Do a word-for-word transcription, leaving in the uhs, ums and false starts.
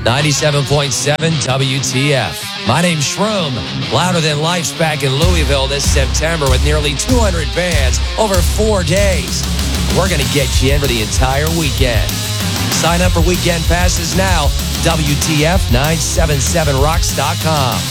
ninety-seven point seven W T F. My name's Shroom. Louder Than Life's back in Louisville this September with nearly two hundred bands over four days. We're going to get you in for the entire weekend. Sign up for weekend passes now. W T F nine seven seven rocks dot com.